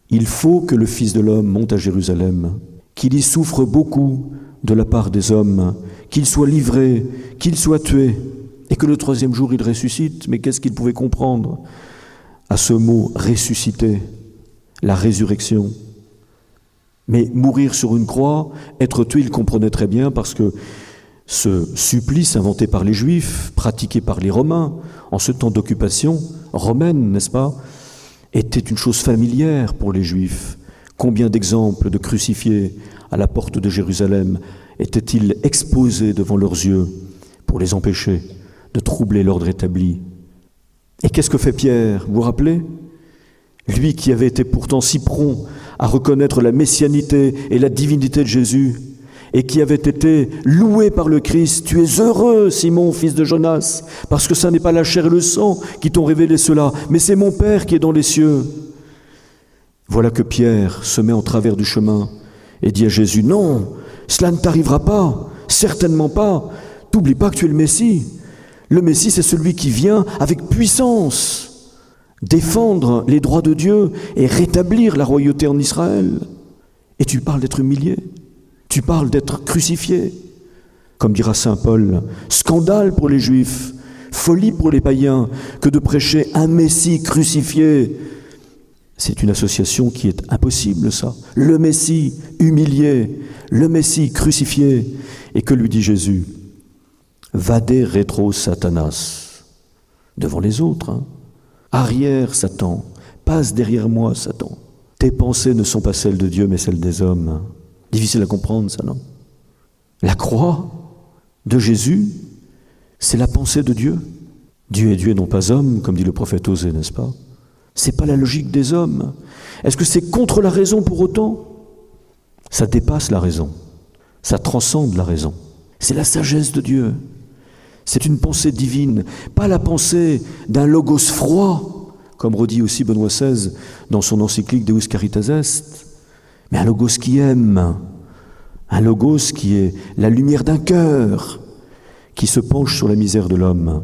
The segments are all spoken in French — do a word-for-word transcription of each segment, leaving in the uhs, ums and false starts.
Il faut que le Fils de l'homme monte à Jérusalem, qu'il y souffre beaucoup de la part des hommes, qu'il soit livré, qu'il soit tué, et que le troisième jour il ressuscite. Mais qu'est-ce qu'il pouvait comprendre à ce mot « ressusciter », la résurrection? Mais mourir sur une croix, être tué, il comprenait très bien, parce que ce supplice inventé par les Juifs, pratiqué par les Romains, en ce temps d'occupation romaine, n'est-ce pas, était une chose familière pour les Juifs. Combien d'exemples de crucifiés à la porte de Jérusalem étaient-ils exposés devant leurs yeux pour les empêcher de troubler l'ordre établi? Et qu'est-ce que fait Pierre, vous vous rappelez? Lui qui avait été pourtant si prompt à reconnaître la messianité et la divinité de Jésus, et qui avait été loué par le Christ. Tu es heureux, Simon, fils de Jonas, parce que ça n'est pas la chair et le sang qui t'ont révélé cela, mais c'est mon Père qui est dans les cieux. Voilà que Pierre se met en travers du chemin et dit à Jésus, non, cela ne t'arrivera pas, certainement pas. T'oublie pas que tu es le Messie. Le Messie, c'est celui qui vient avec puissance défendre les droits de Dieu et rétablir la royauté en Israël. Et tu parles d'être humilié. Tu parles d'être crucifié. Comme dira saint Paul, scandale pour les Juifs, folie pour les païens, que de prêcher un Messie crucifié. C'est une association qui est impossible, ça. Le Messie humilié, le Messie crucifié. Et que lui dit Jésus? Vade retro Satanas. Devant les autres, hein. Arrière, Satan. Passe derrière moi, Satan. Tes pensées ne sont pas celles de Dieu, mais celles des hommes. Difficile à comprendre, ça, non? La croix de Jésus, c'est la pensée de Dieu. Dieu est Dieu et non pas homme, comme dit le prophète Osée, n'est-ce pas? C'est pas la logique des hommes. Est-ce que c'est contre la raison pour autant? Ça dépasse la raison. Ça transcende la raison. C'est la sagesse de Dieu. C'est une pensée divine, pas la pensée d'un logos froid, comme redit aussi Benoît seize dans son encyclique Deus Caritas Est, mais un logos qui aime, un logos qui est la lumière d'un cœur, qui se penche sur la misère de l'homme.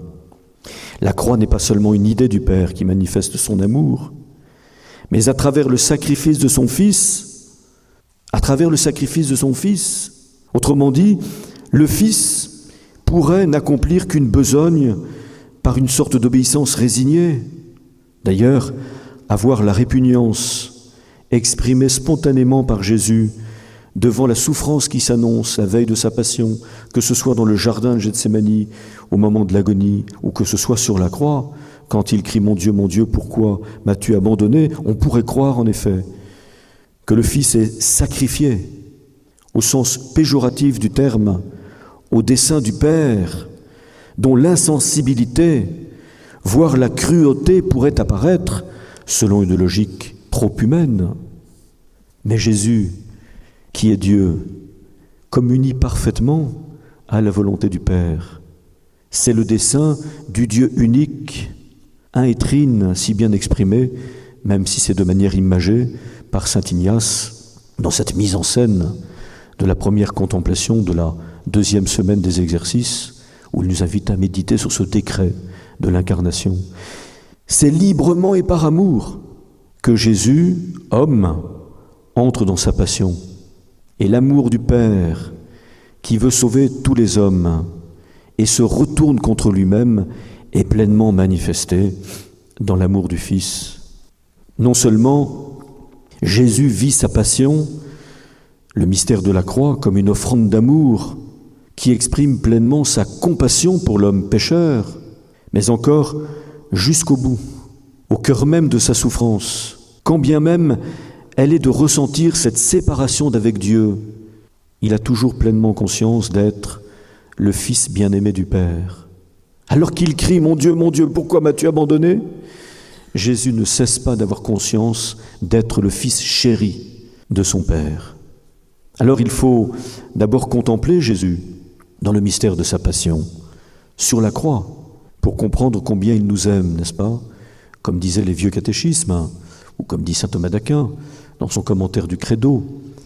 La croix n'est pas seulement une idée du Père qui manifeste son amour, mais à travers le sacrifice de son Fils, à travers le sacrifice de son Fils, autrement dit, le Fils pourrait n'accomplir qu'une besogne par une sorte d'obéissance résignée. D'ailleurs, avoir la répugnance exprimée spontanément par Jésus devant la souffrance qui s'annonce la veille de sa passion, que ce soit dans le jardin de Gethsémani, au moment de l'agonie, ou que ce soit sur la croix, quand il crie « Mon Dieu, mon Dieu, pourquoi m'as-tu abandonné ?» On pourrait croire en effet que le Fils est sacrifié, au sens péjoratif du terme, au dessein du Père, dont l'insensibilité, voire la cruauté pourrait apparaître selon une logique trop humaine. Mais Jésus, qui est Dieu, communie parfaitement à la volonté du Père. C'est le dessein du Dieu unique, un et trine, si bien exprimé, même si c'est de manière imagée, par saint Ignace, dans cette mise en scène de la première contemplation de la deuxième semaine des exercices, où il nous invite à méditer sur ce décret de l'incarnation. C'est librement et par amour que Jésus, homme, entre dans sa passion. Et l'amour du Père, qui veut sauver tous les hommes et se retourne contre lui-même, est pleinement manifesté dans l'amour du Fils. Non seulement Jésus vit sa passion, le mystère de la croix, comme une offrande d'amour qui exprime pleinement sa compassion pour l'homme pécheur, mais encore jusqu'au bout, au cœur même de sa souffrance, quand bien même elle est de ressentir cette séparation d'avec Dieu. Il a toujours pleinement conscience d'être le Fils bien-aimé du Père. Alors qu'il crie « Mon Dieu, mon Dieu, pourquoi m'as-tu abandonné ?» Jésus ne cesse pas d'avoir conscience d'être le Fils chéri de son Père. Alors il faut d'abord contempler Jésus dans le mystère de sa passion, sur la croix, pour comprendre combien il nous aime, n'est-ce pas? Comme disaient les vieux catéchismes, ou comme dit saint Thomas d'Aquin dans son commentaire du Credo,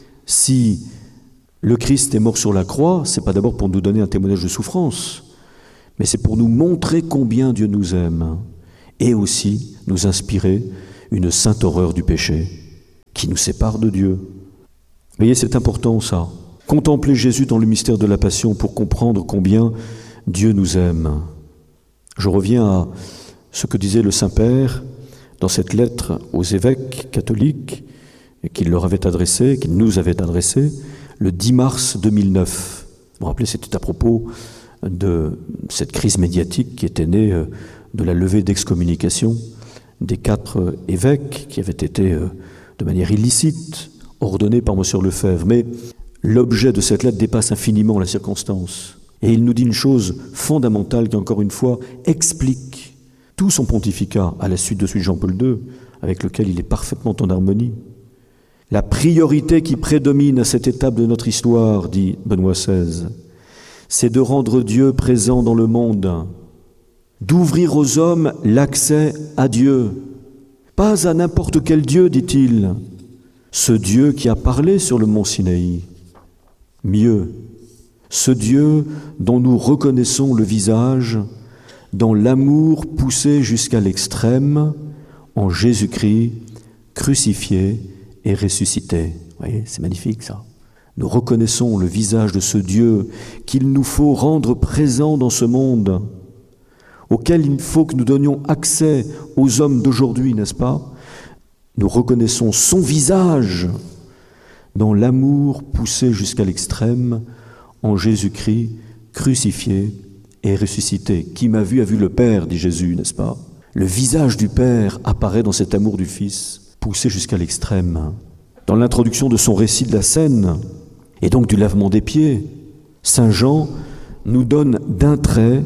si le Christ est mort sur la croix, c'est pas d'abord pour nous donner un témoignage de souffrance, mais c'est pour nous montrer combien Dieu nous aime, et aussi nous inspirer une sainte horreur du péché. qui nous sépare de Dieu. Vous voyez, c'est important ça. Contempler Jésus dans le mystère de la Passion pour comprendre combien Dieu nous aime. Je reviens à ce que disait le Saint-Père dans cette lettre aux évêques catholiques qu'il leur avait adressée, qu'il nous avait adressée, le dix mars deux mille neuf. Vous vous rappelez, c'était à propos de cette crise médiatique qui était née de la levée d'excommunication des quatre évêques qui avaient été de manière illicite ordonnés par Monsieur Lefebvre. Mais l'objet de cette lettre dépasse infiniment la circonstance. Et il nous dit une chose fondamentale qui, encore une fois, explique tout son pontificat à la suite de celui de Jean-Paul deux, avec lequel il est parfaitement en harmonie. La priorité qui prédomine à cette étape de notre histoire, dit Benoît seize, c'est de rendre Dieu présent dans le monde, d'ouvrir aux hommes l'accès à Dieu. Pas à n'importe quel Dieu, dit-il, ce Dieu qui a parlé sur le mont Sinaï. Mieux, ce Dieu dont nous reconnaissons le visage dans l'amour poussé jusqu'à l'extrême en Jésus-Christ crucifié et ressuscité. Vous voyez, c'est magnifique ça. Nous reconnaissons le visage de ce Dieu qu'il nous faut rendre présent dans ce monde, auquel il faut que nous donnions accès aux hommes d'aujourd'hui, n'est-ce pas? Nous reconnaissons son visage dans l'amour poussé jusqu'à l'extrême en Jésus-Christ crucifié et ressuscité. Qui m'a vu a vu le Père, dit Jésus, n'est-ce pas? Le visage du Père apparaît dans cet amour du Fils, poussé jusqu'à l'extrême. Dans l'introduction de son récit de la scène, et donc du lavement des pieds, saint Jean nous donne d'un trait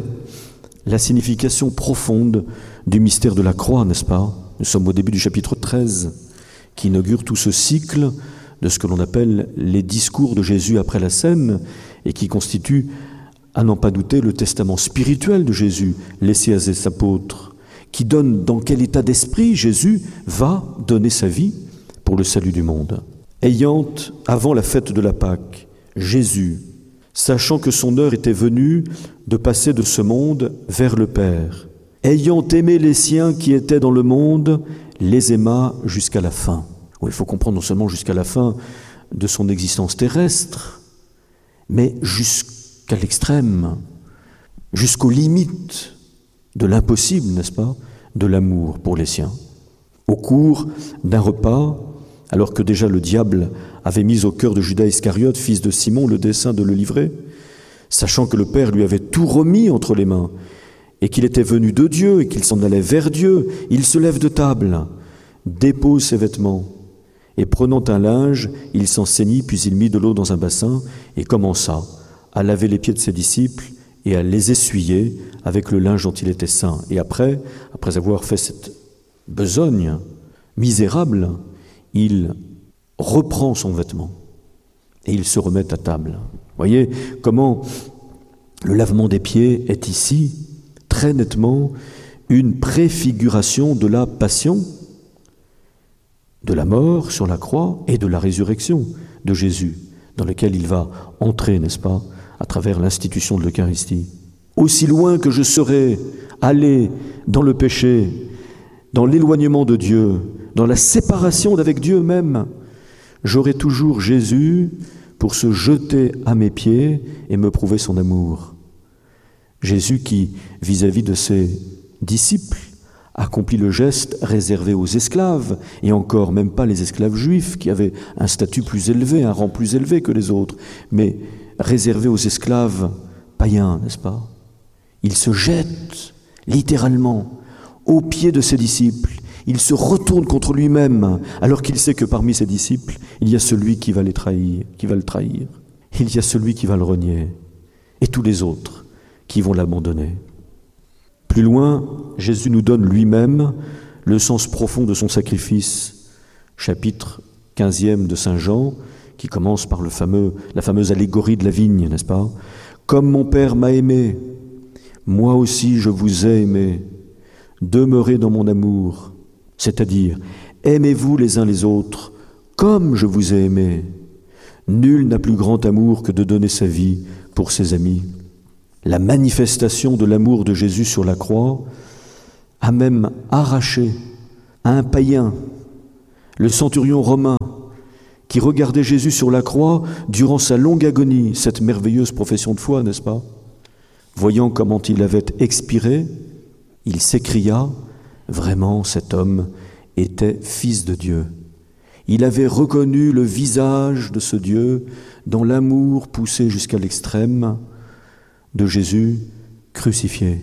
la signification profonde du mystère de la croix, n'est-ce pas? Nous sommes au début du chapitre treize, qui inaugure tout ce cycle de ce que l'on appelle les discours de Jésus après la scène, et qui constitue, à n'en pas douter, le testament spirituel de Jésus, laissé à ses apôtres, qui donne dans quel état d'esprit Jésus va donner sa vie pour le salut du monde. Ayant, avant la fête de la Pâque, Jésus, sachant que son heure était venue de passer de ce monde vers le Père, ayant aimé les siens qui étaient dans le monde, les aima jusqu'à la fin. Oui, il faut comprendre non seulement jusqu'à la fin de son existence terrestre, mais jusqu'à l'extrême, jusqu'aux limites de l'impossible, n'est-ce pas, de l'amour pour les siens. Au cours d'un repas, alors que déjà le diable avait mis au cœur de Judas Iscariote, fils de Simon, le dessein de le livrer, sachant que le Père lui avait tout remis entre les mains, et qu'il était venu de Dieu, et qu'il s'en allait vers Dieu, il se lève de table, dépose ses vêtements, et prenant un linge, il s'en ceignit, puis il mit de l'eau dans un bassin, et commença à laver les pieds de ses disciples, et à les essuyer avec le linge dont il était saint. Et après, après avoir fait cette besogne misérable, il reprend son vêtement et il se remet à table. Vous voyez comment le lavement des pieds est ici très nettement une préfiguration de la passion, de la mort sur la croix et de la résurrection de Jésus, dans lequel il va entrer, n'est-ce pas, à travers l'institution de l'Eucharistie. Aussi loin que je serai allé dans le péché, dans l'éloignement de Dieu, dans la séparation d'avec Dieu même, j'aurai toujours Jésus pour se jeter à mes pieds et me prouver son amour. Jésus qui, vis-à-vis de ses disciples, accomplit le geste réservé aux esclaves, et encore même pas les esclaves juifs qui avaient un statut plus élevé, un rang plus élevé que les autres, mais réservé aux esclaves païens, n'est-ce pas? Il se jette littéralement aux pieds de ses disciples. Il se retourne contre lui-même, alors qu'il sait que parmi ses disciples, il y a celui qui va les trahir, qui va le trahir. Il y a celui qui va le renier, et tous les autres qui vont l'abandonner. Plus loin, Jésus nous donne lui-même le sens profond de son sacrifice. Chapitre quinzième de saint Jean, qui commence par le fameux, la fameuse allégorie de la vigne, n'est-ce pas? « Comme mon Père m'a aimé, moi aussi je vous ai aimé. Demeurez dans mon amour. » C'est-à-dire, aimez-vous les uns les autres comme je vous ai aimé. Nul n'a plus grand amour que de donner sa vie pour ses amis. La manifestation de l'amour de Jésus sur la croix a même arraché à un païen Le centurion romain qui regardait Jésus sur la croix durant sa longue agonie, cette merveilleuse profession de foi, n'est-ce pas? Voyant comment il avait expiré, il s'écria, vraiment cet homme était fils de Dieu. Il avait reconnu le visage de ce Dieu dans l'amour poussé jusqu'à l'extrême de Jésus crucifié.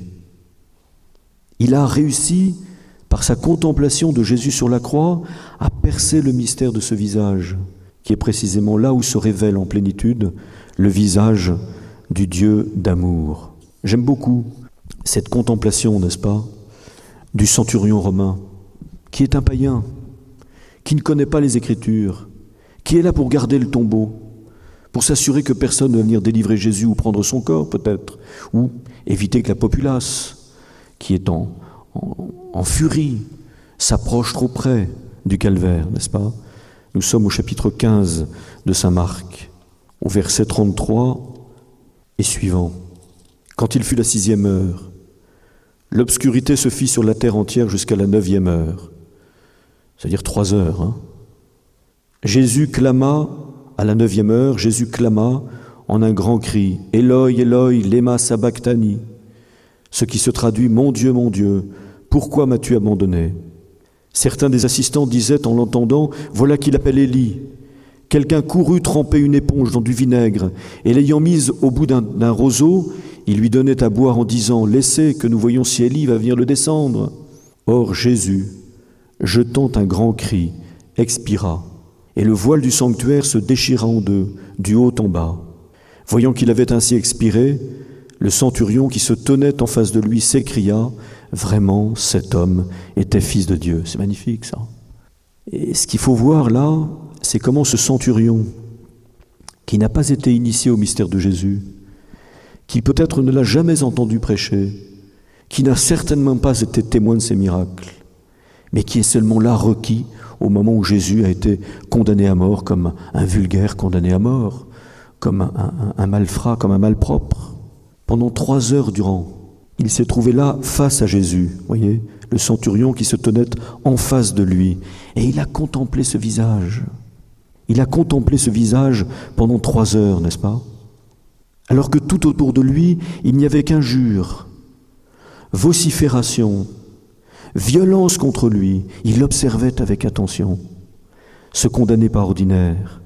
Il a réussi, par sa contemplation de Jésus sur la croix, à percer le mystère de ce visage, qui est précisément là où se révèle en plénitude le visage du Dieu d'amour. J'aime beaucoup cette contemplation, n'est-ce pas, du centurion romain, qui est un païen, qui ne connaît pas les Écritures, qui est là pour garder le tombeau, pour s'assurer que personne ne va venir délivrer Jésus ou prendre son corps peut-être, ou éviter que la populace, qui est en, en, en furie, s'approche trop près du calvaire, n'est-ce pas? Nous sommes au chapitre quinze de saint Marc, au verset trente-trois et suivant. Quand il fut la sixième heure, l'obscurité se fit sur la terre entière jusqu'à la neuvième heure, c'est-à-dire trois heures. Hein. Jésus clama, à la neuvième heure, Jésus clama en un grand cri, « Eloi, Eloi, lema sabachthani », ce qui se traduit « Mon Dieu, mon Dieu, pourquoi m'as-tu abandonné ?» Certains des assistants disaient en l'entendant, « Voilà qu'il appelle Élie ». Quelqu'un courut tremper une éponge dans du vinaigre, et l'ayant mise au bout d'un, d'un roseau, il lui donnait à boire en disant, « Laissez que nous voyons si Élie va venir le descendre. » Or Jésus, jetant un grand cri, expira, et le voile du sanctuaire se déchira en deux, du haut en bas. Voyant qu'il avait ainsi expiré, le centurion qui se tenait en face de lui s'écria, « Vraiment, cet homme était fils de Dieu. » C'est magnifique, ça. Et ce qu'il faut voir là, c'est comment ce centurion, qui n'a pas été initié au mystère de Jésus, qui peut-être ne l'a jamais entendu prêcher, qui n'a certainement pas été témoin de ses miracles, mais qui est seulement là requis au moment où Jésus a été condamné à mort comme un vulgaire condamné à mort, comme un, un, un malfrat, comme un malpropre. Pendant trois heures durant, il s'est trouvé là face à Jésus, voyez, le centurion qui se tenait en face de lui, et il a contemplé ce visage. Il a contemplé ce visage pendant trois heures, n'est-ce pas? Alors que tout autour de lui, il n'y avait qu'injures, vocifération, violence contre lui. Il l'observait avec attention, ce condamné par ordinaire.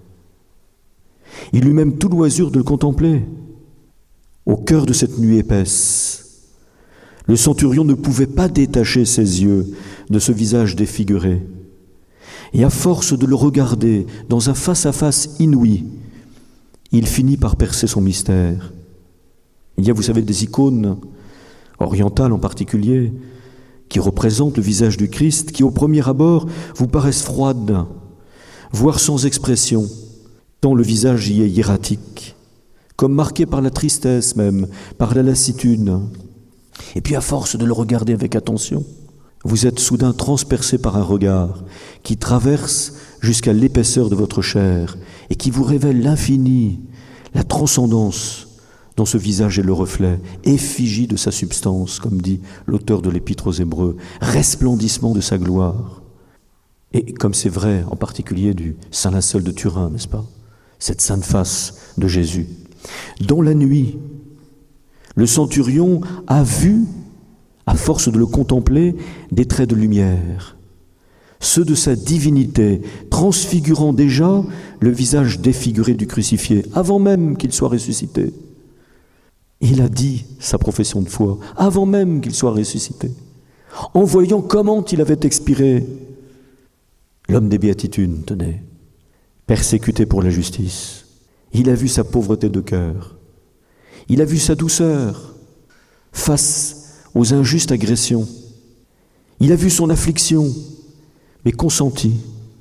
Il eut même tout loisir de le contempler. Au cœur de cette nuit épaisse, le centurion ne pouvait pas détacher ses yeux de ce visage défiguré. Et à force de le regarder dans un face-à-face inouï, il finit par percer son mystère. Il y a, vous savez, des icônes, orientales en particulier, qui représentent le visage du Christ, qui au premier abord vous paraissent froides, voire sans expression, tant le visage y est hiératique, comme marqué par la tristesse même, par la lassitude. Et puis à force de le regarder avec attention, vous êtes soudain transpercé par un regard qui traverse jusqu'à l'épaisseur de votre chair et qui vous révèle l'infini, la transcendance dont ce visage est le reflet, effigie de sa substance, comme dit l'auteur de l'Épître aux Hébreux, resplendissement de sa gloire. Et comme c'est vrai en particulier du Saint Linceul de Turin, n'est-ce pas? Cette sainte face de Jésus. Dans la nuit, le centurion a vu, à force de le contempler, des traits de lumière, ceux de sa divinité, transfigurant déjà le visage défiguré du crucifié, avant même qu'il soit ressuscité. Il a dit sa profession de foi, avant même qu'il soit ressuscité, en voyant comment il avait expiré. L'homme des béatitudes, tenez, persécuté pour la justice. Il a vu sa pauvreté de cœur. Il a vu sa douceur face aux injustes agressions. Il a vu son affliction, mais consentie,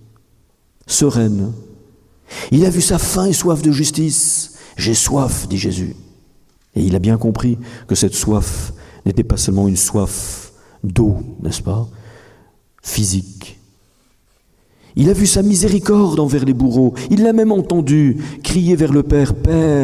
sereine. Il a vu sa faim et soif de justice. « J'ai soif », dit Jésus. Et il a bien compris que cette soif n'était pas seulement une soif d'eau, n'est-ce pas, physique. Il a vu sa miséricorde envers les bourreaux. Il l'a même entendu crier vers le Père, « Père !»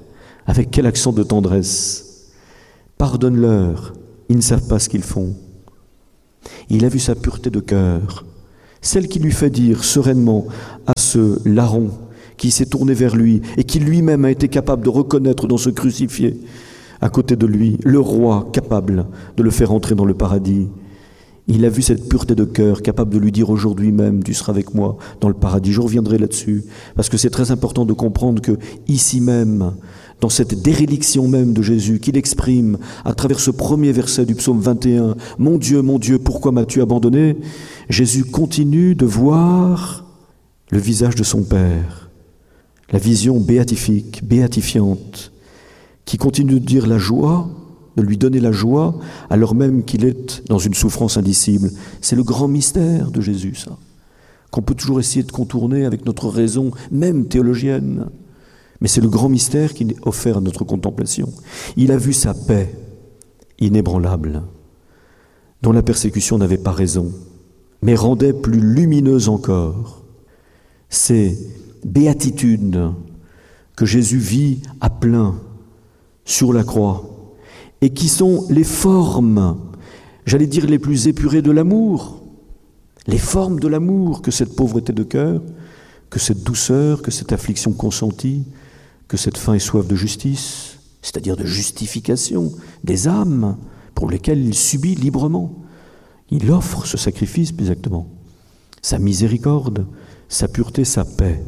Avec quel accent de tendresse. « Pardonne-leur, ils ne savent pas ce qu'ils font. » Il a vu sa pureté de cœur, celle qui lui fait dire sereinement à ce larron qui s'est tourné vers lui et qui lui-même a été capable de reconnaître dans ce crucifié à côté de lui le roi capable de le faire entrer dans le paradis. Il a vu cette pureté de cœur capable de lui dire aujourd'hui même, tu seras avec moi dans le paradis. Je reviendrai là-dessus parce que c'est très important de comprendre que ici même, dans cette déréliction même de Jésus qu'il exprime à travers ce premier verset du psaume vingt et un, « Mon Dieu, mon Dieu, pourquoi m'as-tu abandonné ?» Jésus continue de voir le visage de son Père, la vision béatifique, béatifiante, qui continue de dire la joie, de lui donner la joie, alors même qu'il est dans une souffrance indicible. C'est le grand mystère de Jésus, ça, qu'on peut toujours essayer de contourner avec notre raison, même théologienne. Mais c'est le grand mystère qui est offert à notre contemplation. Il a vu sa paix inébranlable, dont la persécution n'avait pas raison, mais rendait plus lumineuse encore. Ces béatitudes que Jésus vit à plein sur la croix, et qui sont les formes, j'allais dire les plus épurées de l'amour, les formes de l'amour que cette pauvreté de cœur, que cette douceur, que cette affliction consentie, que cette faim et soif de justice, c'est-à-dire de justification des âmes pour lesquelles il subit librement. Il offre ce sacrifice exactement, sa miséricorde, sa pureté, sa paix.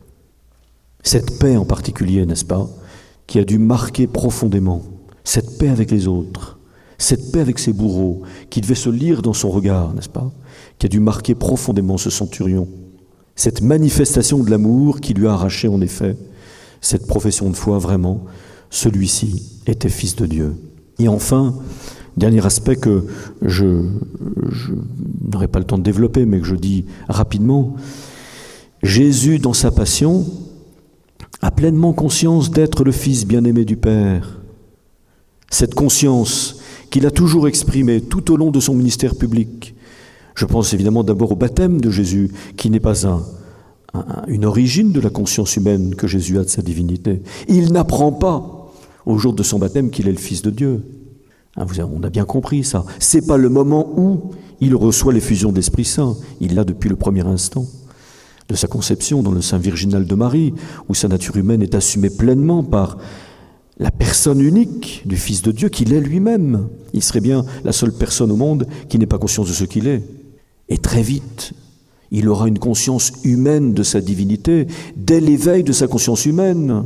Cette paix en particulier, n'est-ce pas, qui a dû marquer profondément cette paix avec les autres, cette paix avec ses bourreaux, qui devait se lire dans son regard, n'est-ce pas, qui a dû marquer profondément ce centurion. Cette manifestation de l'amour qui lui a arraché en effet cette profession de foi, vraiment, celui-ci était fils de Dieu. Et enfin, dernier aspect que je, je n'aurai pas le temps de développer, mais que je dis rapidement, Jésus, dans sa passion, a pleinement conscience d'être le Fils bien-aimé du Père. Cette conscience qu'il a toujours exprimée tout au long de son ministère public. Je pense évidemment d'abord au baptême de Jésus, qui n'est pas un, un, une origine de la conscience humaine que Jésus a de sa divinité. Il n'apprend pas au jour de son baptême qu'il est le Fils de Dieu. Hein, vous, on a bien compris ça. C'est pas le moment où il reçoit l'effusion de l'Esprit Saint. Il l'a depuis le premier instant de sa conception dans le sein virginal de Marie, où sa nature humaine est assumée pleinement par la personne unique du Fils de Dieu qu'il est lui-même. Il serait bien la seule personne au monde qui n'ait pas conscience de ce qu'il est. Et très vite, il aura une conscience humaine de sa divinité, dès l'éveil de sa conscience humaine.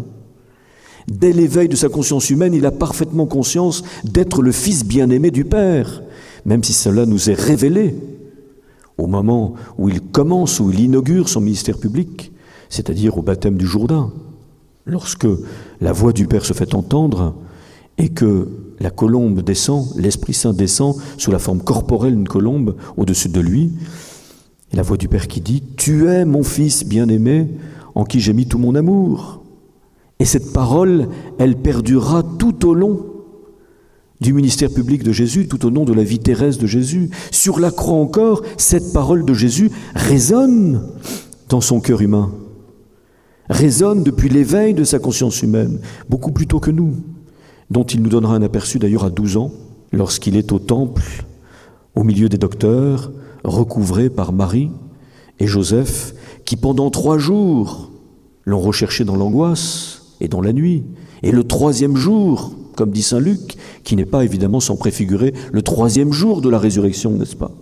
Dès l'éveil de sa conscience humaine, il a parfaitement conscience d'être le Fils bien-aimé du Père, même si cela nous est révélé au moment où il commence, où il inaugure son ministère public, c'est-à-dire au baptême du Jourdain. Lorsque la voix du Père se fait entendre et que la colombe descend, l'Esprit Saint descend sous la forme corporelle d'une colombe au-dessus de lui, et la voix du Père qui dit « Tu es mon Fils bien-aimé en qui j'ai mis tout mon amour ». Et cette parole, elle perdurera tout au long du ministère public de Jésus, tout au long de la vie terrestre de Jésus. Sur la croix encore, cette parole de Jésus résonne dans son cœur humain. Résonne depuis l'éveil de sa conscience humaine, beaucoup plus tôt que nous, dont il nous donnera un aperçu d'ailleurs à douze ans, lorsqu'il est au temple, au milieu des docteurs, recouvré par Marie et Joseph, qui pendant trois jours l'ont recherché dans l'angoisse et dans la nuit. Et le troisième jour, comme dit saint Luc, qui n'est pas évidemment sans préfigurer le troisième jour de la résurrection, n'est-ce pas?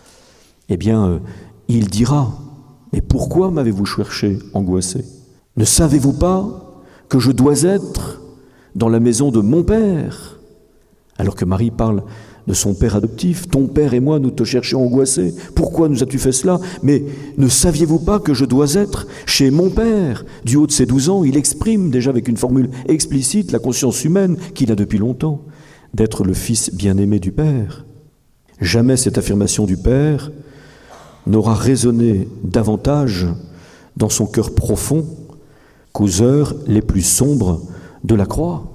Eh bien, euh, il dira, « Mais pourquoi m'avez-vous cherché angoissé ? Ne savez-vous pas que je dois être dans la maison de mon Père ?» Alors que Marie parle de son Père adoptif, « Ton Père et moi, nous te cherchions angoissés. Pourquoi nous as-tu fait cela ? Mais ne saviez-vous pas que je dois être chez mon Père ?» Du haut de ses douze ans, il exprime déjà avec une formule explicite la conscience humaine qu'il a depuis longtemps, d'être le Fils bien-aimé du Père. Jamais cette affirmation du Père n'aura résonné davantage dans son cœur profond qu'aux heures les plus sombres de la croix.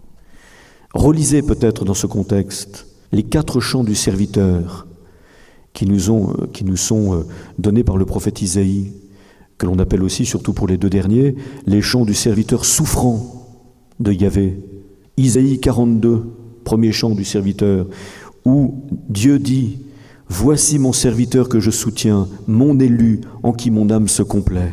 Relisez peut-être dans ce contexte les quatre chants du serviteur qui nous, ont, qui nous sont donnés par le prophète Isaïe, que l'on appelle aussi, surtout pour les deux derniers, les chants du serviteur souffrant de Yahvé. Isaïe quarante-deux, premier chant du serviteur, où Dieu dit Voici mon serviteur que je soutiens, mon élu en qui mon âme se complaît.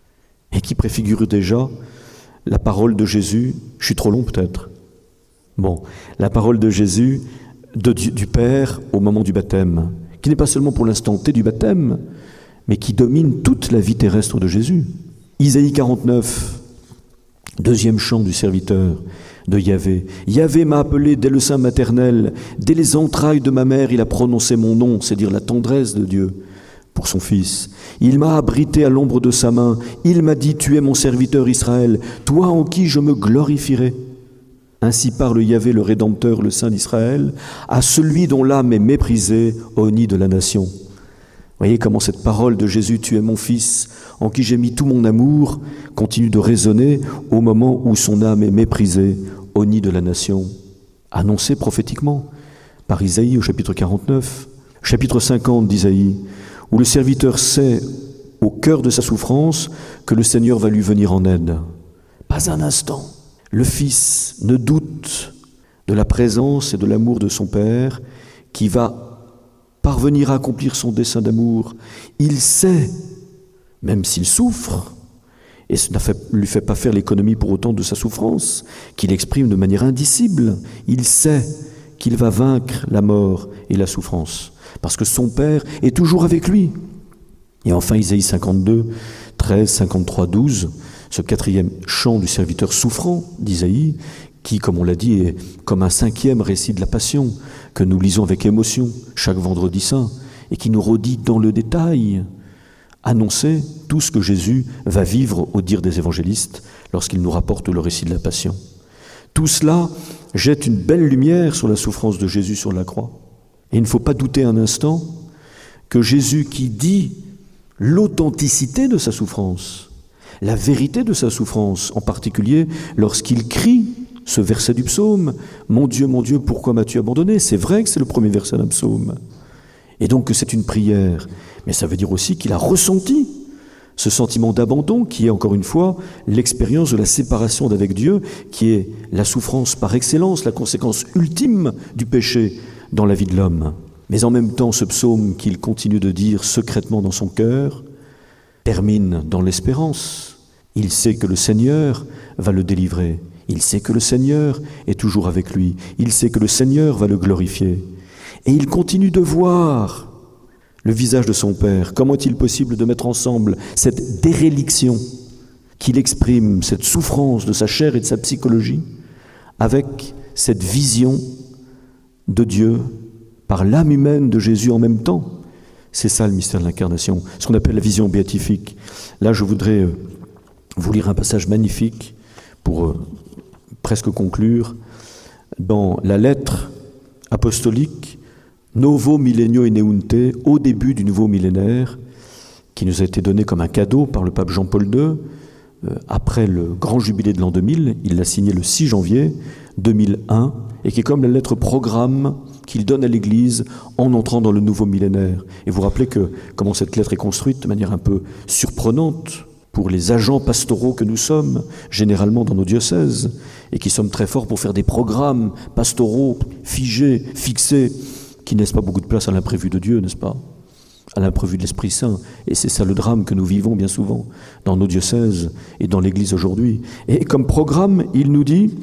Et qui préfigure déjà la parole de Jésus, je suis trop long peut-être. Bon, la parole de Jésus, de, du, du Père au moment du baptême, qui n'est pas seulement pour l'instant T du baptême, mais qui domine toute la vie terrestre de Jésus. Isaïe quarante-neuf, deuxième chant du serviteur de Yahvé. Yahvé m'a appelé dès le sein maternel, dès les entrailles de ma mère, il a prononcé mon nom, c'est dire la tendresse de Dieu pour son Fils. Il m'a abrité à l'ombre de sa main, il m'a dit, tu es mon serviteur Israël, toi en qui je me glorifierai. Ainsi parle Yahvé le Rédempteur, le Saint d'Israël, à celui dont l'âme est méprisée, au nid de la nation. Voyez comment cette parole de Jésus, tu es mon Fils, en qui j'ai mis tout mon amour, continue de résonner au moment où son âme est méprisée, au nid de la nation. Annoncé prophétiquement par Isaïe au chapitre quarante-neuf, chapitre cinquante d'Isaïe, où le serviteur sait au cœur de sa souffrance que le Seigneur va lui venir en aide. Pas un instant, le Fils ne doute de la présence et de l'amour de son Père qui va parvenir à accomplir son dessein d'amour. Il sait, même s'il souffre, et ça ne lui fait pas faire l'économie pour autant de sa souffrance, qu'il exprime de manière indicible, il sait qu'il va vaincre la mort et la souffrance, parce que son Père est toujours avec lui. Et enfin, Isaïe cinquante-deux, treize, cinquante-trois, douze, ce quatrième chant du serviteur souffrant d'Isaïe, qui, comme on l'a dit, est comme un cinquième récit de la Passion, que nous lisons avec émotion chaque vendredi saint, et qui nous redit dans le détail, annoncer tout ce que Jésus va vivre au dire des évangélistes lorsqu'il nous rapporte le récit de la Passion. Tout cela jette une belle lumière sur la souffrance de Jésus sur la croix. Et il ne faut pas douter un instant que Jésus qui dit l'authenticité de sa souffrance, la vérité de sa souffrance, en particulier lorsqu'il crie ce verset du psaume, « Mon Dieu, mon Dieu, pourquoi m'as-tu abandonné ?» C'est vrai que c'est le premier verset d'un psaume. Et donc que c'est une prière. Mais ça veut dire aussi qu'il a ressenti ce sentiment d'abandon qui est, encore une fois, l'expérience de la séparation d'avec Dieu, qui est la souffrance par excellence, la conséquence ultime du péché dans la vie de l'homme. Mais en même temps, ce psaume qu'il continue de dire secrètement dans son cœur termine dans l'espérance. Il sait que le Seigneur va le délivrer. Il sait que le Seigneur est toujours avec lui. Il sait que le Seigneur va le glorifier. Et il continue de voir le visage de son Père. Comment est-il possible de mettre ensemble cette déréliction qu'il exprime, cette souffrance de sa chair et de sa psychologie, avec cette vision de Dieu par l'âme humaine de Jésus en même temps? C'est ça le mystère de l'incarnation, ce qu'on appelle la vision béatifique. Là, je voudrais vous lire un passage magnifique pour euh, presque conclure, dans la lettre apostolique Novo Millennio Ineunte, au début du nouveau millénaire, qui nous a été donné comme un cadeau par le pape Jean-Paul deux, euh, après le grand jubilé de l'an deux mille, il l'a signé le six janvier deux mille un, et qui est comme la lettre programme qu'il donne à l'Église en entrant dans le nouveau millénaire. Et vous vous rappelez que comment cette lettre est construite de manière un peu surprenante, pour les agents pastoraux que nous sommes, généralement dans nos diocèses, et qui sommes très forts pour faire des programmes pastoraux figés, fixés, qui ne laissent pas beaucoup de place à l'imprévu de Dieu, n'est-ce pas? À l'imprévu de l'Esprit Saint. Et c'est ça le drame que nous vivons bien souvent dans nos diocèses et dans l'Église aujourd'hui. Et comme programme, il nous dit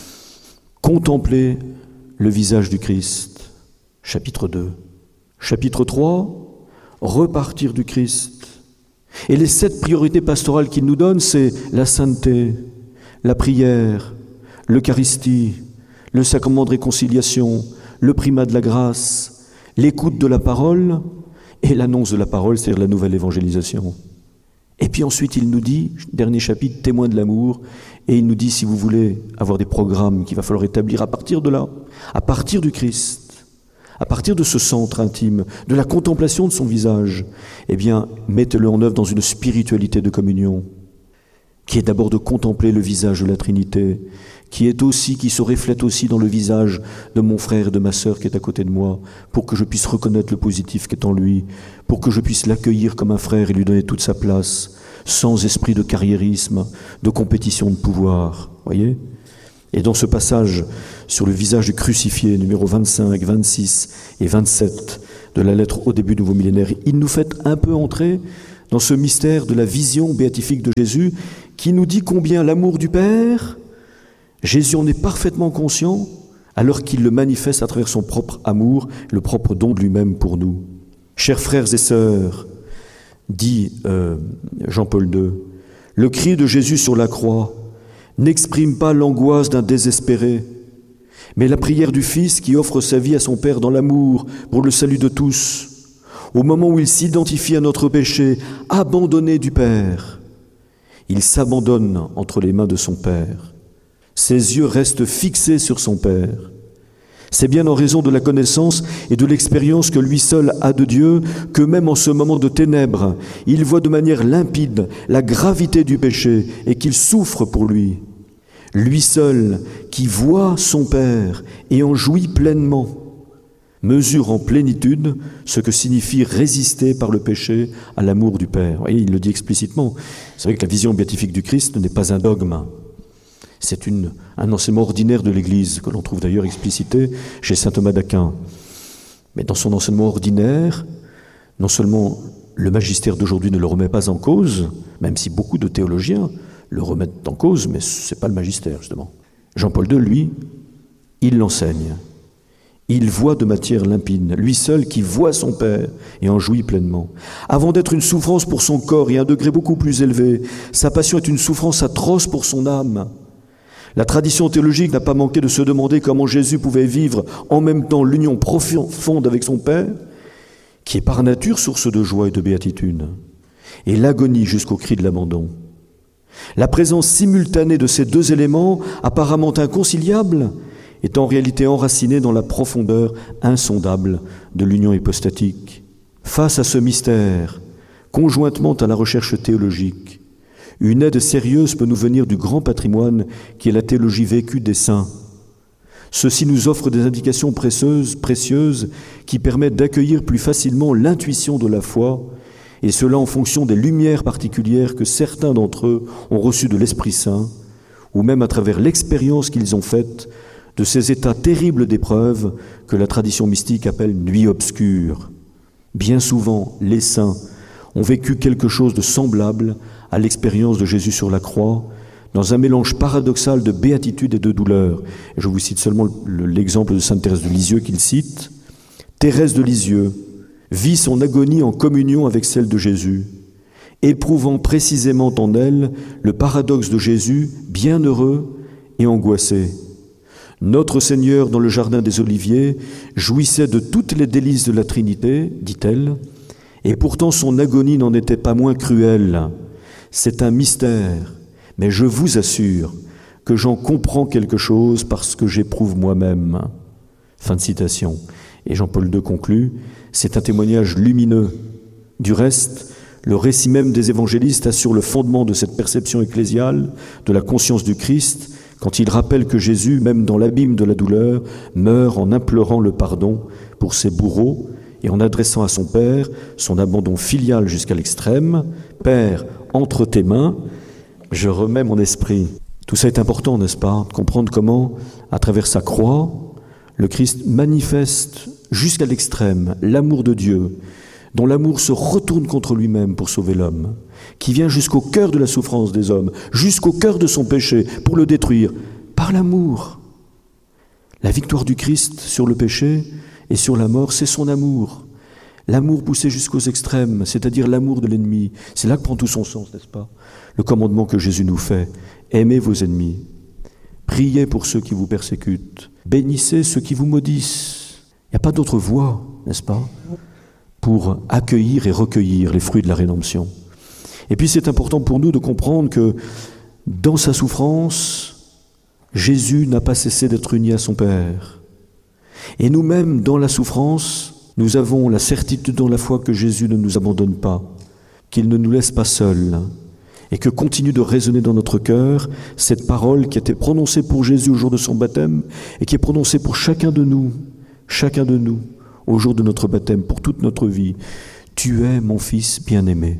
« Contempler le visage du Christ », chapitre deux. Chapitre trois, « Repartir du Christ ». Et les sept priorités pastorales qu'il nous donne, c'est la sainteté, la prière, l'Eucharistie, le sacrement de réconciliation, le primat de la grâce, l'écoute de la parole et l'annonce de la parole, c'est-à-dire la nouvelle évangélisation. Et puis ensuite, il nous dit, dernier chapitre, témoin de l'amour, et il nous dit, si vous voulez avoir des programmes qu'il va falloir établir à partir de là, à partir du Christ, à partir de ce centre intime, de la contemplation de son visage, eh bien, mettez-le en œuvre dans une spiritualité de communion, qui est d'abord de contempler le visage de la Trinité, qui est aussi, qui se reflète aussi dans le visage de mon frère et de ma sœur qui est à côté de moi, pour que je puisse reconnaître le positif qui est en lui, pour que je puisse l'accueillir comme un frère et lui donner toute sa place, sans esprit de carriérisme, de compétition de pouvoir. Voyez ? Et dans ce passage sur le visage du crucifié, numéro vingt-cinq, vingt-six et vingt-sept de la lettre au début du nouveau millénaire. Il nous fait un peu entrer dans ce mystère de la vision béatifique de Jésus qui nous dit combien l'amour du Père, Jésus en est parfaitement conscient alors qu'il le manifeste à travers son propre amour, le propre don de lui-même pour nous. Chers frères et sœurs, dit euh, Jean-Paul deux, le cri de Jésus sur la croix n'exprime pas l'angoisse d'un désespéré, mais la prière du Fils qui offre sa vie à son Père dans l'amour pour le salut de tous, au moment où il s'identifie à notre péché, abandonné du Père. Il s'abandonne entre les mains de son Père. Ses yeux restent fixés sur son Père. C'est bien en raison de la connaissance et de l'expérience que lui seul a de Dieu que même en ce moment de ténèbres, il voit de manière limpide la gravité du péché et qu'il souffre pour lui. Lui seul, qui voit son Père et en jouit pleinement, mesure en plénitude ce que signifie résister par le péché à l'amour du Père. Vous voyez, il le dit explicitement. C'est vrai que la vision béatifique du Christ n'est pas un dogme. C'est une, un enseignement ordinaire de l'Église, que l'on trouve d'ailleurs explicité chez saint Thomas d'Aquin. Mais dans son enseignement ordinaire, non seulement le magistère d'aujourd'hui ne le remet pas en cause, même si beaucoup de théologiens le remettent en cause, mais ce n'est pas le magistère, justement. Jean-Paul deux, lui, il l'enseigne. Il voit de matière limpide, lui seul qui voit son Père et en jouit pleinement. Avant d'être une souffrance pour son corps et à un degré beaucoup plus élevé, sa passion est une souffrance atroce pour son âme. La tradition théologique n'a pas manqué de se demander comment Jésus pouvait vivre en même temps l'union profonde avec son Père, qui est par nature source de joie et de béatitude, et l'agonie jusqu'au cri de l'abandon. La présence simultanée de ces deux éléments, apparemment inconciliables, est en réalité enracinée dans la profondeur insondable de l'union hypostatique. Face à ce mystère, conjointement à la recherche théologique, une aide sérieuse peut nous venir du grand patrimoine qui est la théologie vécue des saints. Ceci nous offre des indications précieuses, précieuses qui permettent d'accueillir plus facilement l'intuition de la foi, et cela en fonction des lumières particulières que certains d'entre eux ont reçues de l'Esprit Saint, ou même à travers l'expérience qu'ils ont faite de ces états terribles d'épreuve que la tradition mystique appelle nuit obscure. Bien souvent, les saints ont vécu quelque chose de semblable à l'expérience de Jésus sur la croix, dans un mélange paradoxal de béatitude et de douleur. Et je vous cite seulement l'exemple de sainte Thérèse de Lisieux qu'il cite. Thérèse de Lisieux vit son agonie en communion avec celle de Jésus, éprouvant précisément en elle le paradoxe de Jésus, bienheureux et angoissé. Notre Seigneur, dans le jardin des Oliviers, jouissait de toutes les délices de la Trinité, dit-elle, et pourtant son agonie n'en était pas moins cruelle. C'est un mystère, mais je vous assure que j'en comprends quelque chose parce que j'éprouve moi-même. Fin de citation. Et Jean-Paul deux conclut, c'est un témoignage lumineux. Du reste, le récit même des évangélistes assure le fondement de cette perception ecclésiale de la conscience du Christ quand il rappelle que Jésus, même dans l'abîme de la douleur, meurt en implorant le pardon pour ses bourreaux et en adressant à son Père son abandon filial jusqu'à l'extrême. « Père, entre tes mains, je remets mon esprit. » Tout ça est important, n'est-ce pas? De comprendre comment, à travers sa croix, le Christ manifeste jusqu'à l'extrême l'amour de Dieu, dont l'amour se retourne contre lui-même pour sauver l'homme, qui vient jusqu'au cœur de la souffrance des hommes, jusqu'au cœur de son péché, pour le détruire, par l'amour. La victoire du Christ sur le péché et sur la mort, c'est son amour. L'amour poussé jusqu'aux extrêmes, c'est-à-dire l'amour de l'ennemi. C'est là que prend tout son sens, n'est-ce pas? Le commandement que Jésus nous fait. Aimez vos ennemis. Priez pour ceux qui vous persécutent. Bénissez ceux qui vous maudissent. Il n'y a pas d'autre voie, n'est-ce pas, pour accueillir et recueillir les fruits de la rédemption. Et puis c'est important pour nous de comprendre que dans sa souffrance, Jésus n'a pas cessé d'être uni à son Père. Et nous-mêmes, dans la souffrance, nous avons la certitude dans la foi que Jésus ne nous abandonne pas, qu'il ne nous laisse pas seuls, et que continue de résonner dans notre cœur cette parole qui a été prononcée pour Jésus au jour de son baptême et qui est prononcée pour chacun de nous, chacun de nous, au jour de notre baptême, pour toute notre vie. Tu es mon Fils bien-aimé,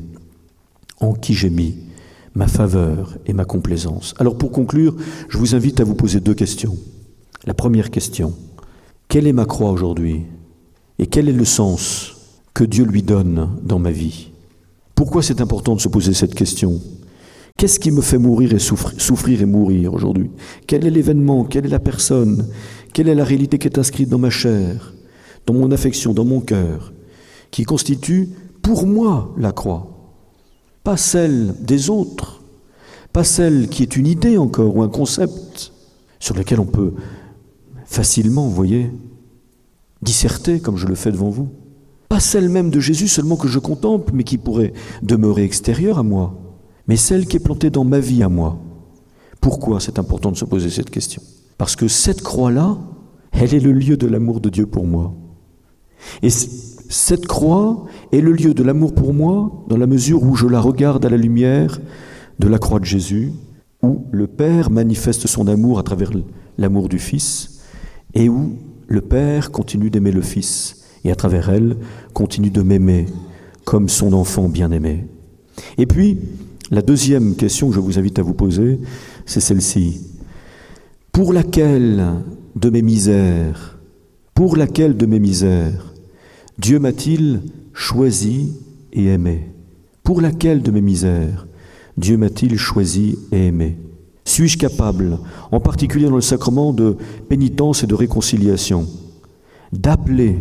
en qui j'ai mis ma faveur et ma complaisance. Alors pour conclure, je vous invite à vous poser deux questions. La première question, quelle est ma croix aujourd'hui? Et quel est le sens que Dieu lui donne dans ma vie? Pourquoi c'est important de se poser cette question? Qu'est-ce qui me fait mourir et souffrir, souffrir et mourir aujourd'hui? Quel est l'événement? Quelle est la personne? Quelle est la réalité qui est inscrite dans ma chair, dans mon affection, dans mon cœur, qui constitue pour moi la croix? Pas celle des autres, pas celle qui est une idée encore ou un concept sur lequel on peut facilement, vous voyez, disserter comme je le fais devant vous. Pas celle même de Jésus seulement que je contemple, mais qui pourrait demeurer extérieure à moi, mais celle qui est plantée dans ma vie à moi. Pourquoi c'est important de se poser cette question? Parce que cette croix-là, elle est le lieu de l'amour de Dieu pour moi. Et cette croix est le lieu de l'amour pour moi dans la mesure où je la regarde à la lumière de la croix de Jésus, où le Père manifeste son amour à travers l'amour du Fils, et où le Père continue d'aimer le Fils, et à travers elle, continue de m'aimer comme son enfant bien-aimé. Et puis, la deuxième question que je vous invite à vous poser, c'est celle-ci. Pour laquelle de mes misères, pour laquelle de mes misères, Dieu m'a-t-il choisi et aimé? Pour laquelle de mes misères, Dieu m'a-t-il choisi et aimé? Suis-je capable, en particulier dans le sacrement de pénitence et de réconciliation, d'appeler,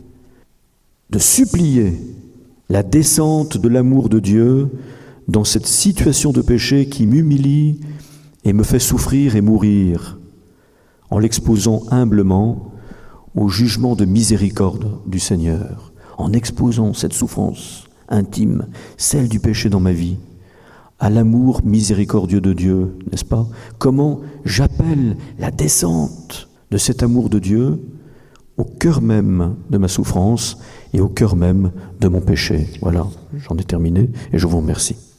de supplier la descente de l'amour de Dieu dans cette situation de péché qui m'humilie et me fait souffrir et mourir, en l'exposant humblement au jugement de miséricorde du Seigneur, en exposant cette souffrance intime, celle du péché dans ma vie, à l'amour miséricordieux de Dieu, n'est-ce pas? Comment j'appelle la descente de cet amour de Dieu au cœur même de ma souffrance et au cœur même de mon péché. Voilà, j'en ai terminé et je vous remercie.